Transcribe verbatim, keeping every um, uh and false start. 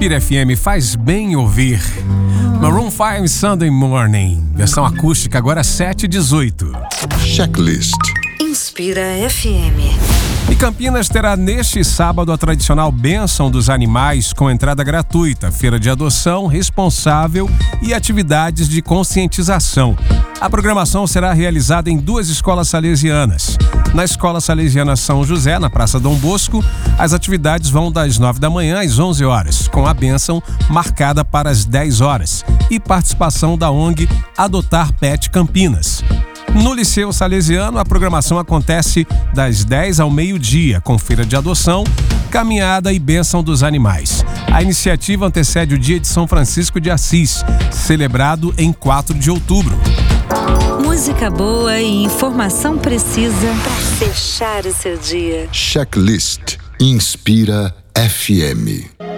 Inspira F M, faz bem ouvir. Maroon five Sunday Morning, versão acústica, agora sete e dezoito. Checklist. Inspira F M. E Campinas terá neste sábado a tradicional Bênção dos Animais com entrada gratuita, feira de adoção responsável e atividades de conscientização. A programação será realizada em duas escolas salesianas. Na Escola Salesiana São José, na Praça Dom Bosco, as atividades vão das nove da manhã às onze horas, com a bênção marcada para as dez horas e participação da O N G Adotar Pet Campinas. No Liceu Salesiano, a programação acontece das dez ao meio-dia, com feira de adoção, caminhada e bênção dos animais. A iniciativa antecede o Dia de São Francisco de Assis, celebrado em quatro de outubro. Música boa e informação precisa para fechar o seu dia. Checklist. Inspira F M.